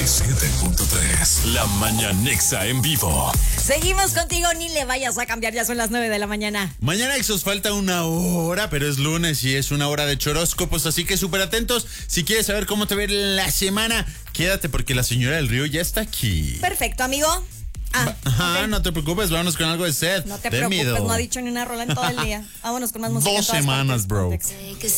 97.3. La Mañanexa en vivo. Seguimos contigo, ni le vayas a cambiar, ya son las 9 de la mañana. Mañana Exos falta una hora, pero es lunes y es una hora de choróscopos, así que súper atentos. Si quieres saber cómo te va a ir la semana, quédate porque la señora del río ya está aquí. Perfecto, amigo. Ajá, Ok. No te preocupes, vámonos con algo de sed. No te de preocupes, miedo. no ha dicho ni una rola en todo el día. Vámonos con más música. 2 en todas semanas, partes. bro. Pontex.